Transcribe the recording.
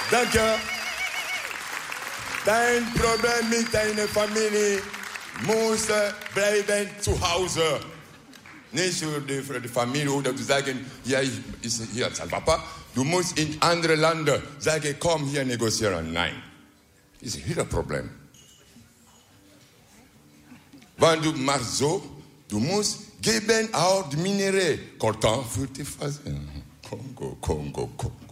Danke. Dein Problem mit deiner Familie muss bleiben zu Hause. Nicht für die Familie oder zu sagen, ja, ich ist hier als Papa. Du musst in andere Länder sagen, komm hier negozieren. Nein. Das ist hier das Problem. Wenn du machst so, du musst geben auch die Minerais. Coltan für die Phase. Kongo.